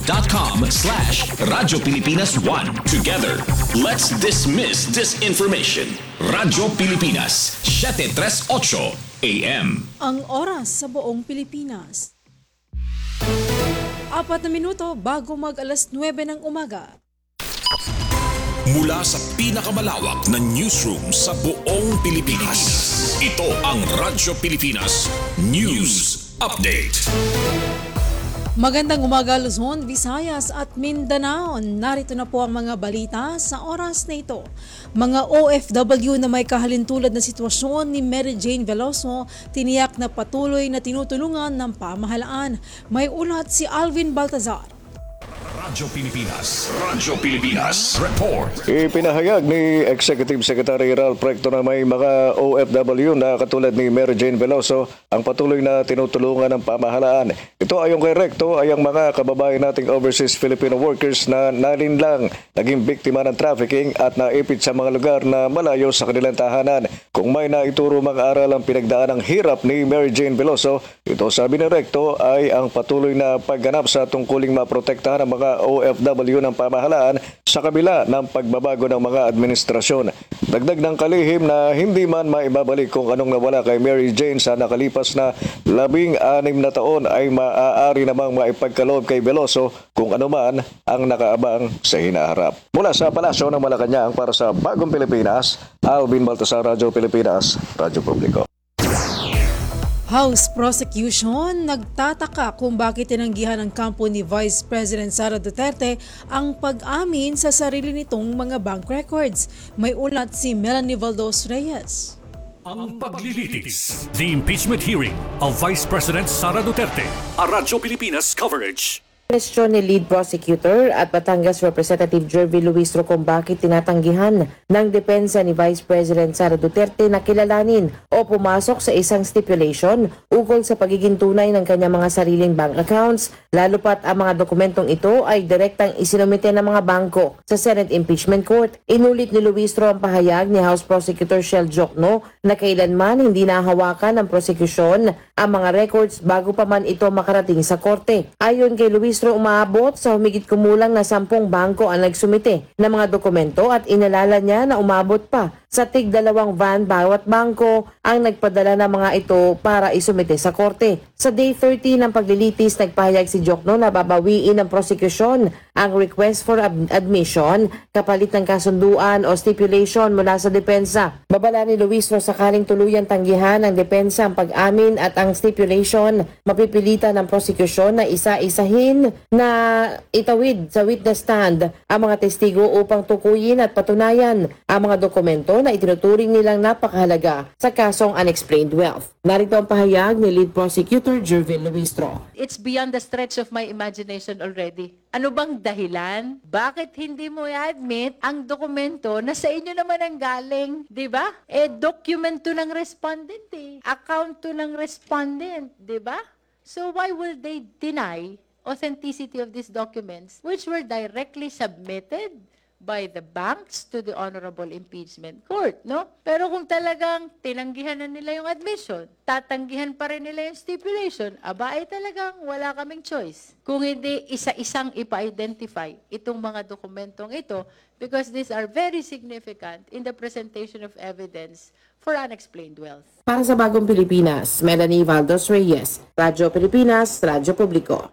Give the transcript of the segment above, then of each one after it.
Facebook.com/Radyo Pilipinas 1. Together, let's dismiss disinformation. Radyo Pilipinas, 738 AM. Ang oras sa buong Pilipinas. 4 na minuto bago mag-alas 9 ng umaga. Mula sa pinakamalawak na newsroom sa buong Pilipinas. Ito ang Radyo Pilipinas News Update. Magandang umaga Luzon, Visayas at Mindanao. Narito na po ang mga balita sa oras na ito. Mga OFW na may kahalintulad na sitwasyon ni Mary Jane Veloso, tiniyak na patuloy na tinutulungan ng pamahalaan. May ulat si Alvin Baltazar. Radyo Pilipinas Report. Ipinahayag ni Executive Secretary Ralph Recto na may mga OFW na katulad ni Mary Jane Veloso ang patuloy na tinutulungan ng pamahalaan. Ito ayon kay Recto ay ang mga kababayan nating overseas Filipino workers na nalinlang, naging biktima ng trafficking at naipit sa mga lugar na malayo sa kanilang tahanan. Kung may naituro mga aral ang pinagdaan ng hirap ni Mary Jane Veloso, ito sabi ni Recto ay ang patuloy na pagganap sa tungkuling maprotektahan ng mga OFW ng pamahalaan sa kabila ng pagbabago ng mga administrasyon. Dagdag ng kalihim na hindi man maibabalik kung anong nawala kay Mary Jane sa nakalipas na 16 na taon ay maaari namang maipagkaloob kay Veloso kung ano man ang nakaabang sa hinaharap. Mula sa Palasyo ng Malacanang para sa Bagong Pilipinas, Alvin Baltasar, Radyo Pilipinas, Radyo Publiko. House Prosecution nagtataka kung bakit tinanggihan ng kampo ni Vice President Sara Duterte ang pag-amin sa sarili nitong mga bank records. May ulat si Melanie Valdos Reyes. Ang paglilitis, the impeachment hearing of Vice President Sara Duterte, a Radyo Pilipinas coverage. Question ni Lead Prosecutor at Batangas Representative Jervy Luistro kung bakit tinatanggihan ng depensa ni Vice President Sara Duterte na kilalanin o pumasok sa isang stipulation ukol sa pagiging tunay ng kanyang mga sariling bank accounts, lalo pat ang mga dokumentong ito ay direktang isinumite ng mga bangko sa Senate Impeachment Court. Inulit ni Luistro ang pahayag ni House Prosecutor Shell Jokno na kailanman hindi nahawakan ng prosekusyon ang mga records bago pa man ito makarating sa korte. Ayon kay Luistro, umaabot sa humigit kumulang na 10 bangko ang nagsumite ng mga dokumento at inalala niya na umabot pa sa tig-2 van bawat bangko ang nagpadala ng mga ito para isumite sa korte. Sa day 30 ng paglilitis, nagpahayag si Jokno na babawiin ng prosekusyon ang request for admission kapalit ng kasunduan o stipulation mula sa depensa. Babala ni Luistro sakaling tuluyang tanggihan ng depensa ang pag-amin at ang stipulation, mapipilitan ng prosekusyon na isa-isahin na itawid sa witness stand ang mga testigo upang tukuyin at patunayan ang mga dokumento na itinuturing nilang napakahalaga sa kasong unexplained wealth. Narito ang pahayag ni Lead Prosecutor Jervin Luistro. It's beyond the stretch of my imagination already. Ano bang dahilan? Bakit hindi mo i-admit ang dokumento na sa inyo naman ang galing? Diba? Document to ng respondent Account to ng respondent. Diba? So why will they deny authenticity of these documents which were directly submitted by the banks to the Honorable Impeachment Court, no? Pero kung talagang tinanggihan na nila yung admission, tatanggihan pa rin nila yung stipulation, aba ay talagang wala kaming choice. Kung hindi isa-isang ipa-identify itong mga dokumentong ito because these are very significant in the presentation of evidence for unexplained wealth. Para sa Bagong Pilipinas, Melanie Valdos Reyes, Radyo Pilipinas, Radyo Publiko.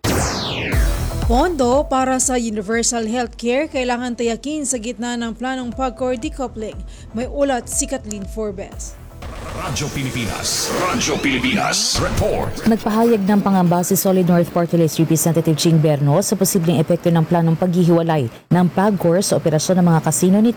Pondo para sa universal healthcare kailangan tayakin sa gitna ng planong PAGCOR decoupling. May ulat si Kathleen Forbes. Radyo Pilipinas Report. Nagpahayag ng pangamba si Solid North Party List Representative Ching Berno sa posibleng epekto ng planong paghihiwalay ng PAGCOR sa operasyon ng mga kasino nito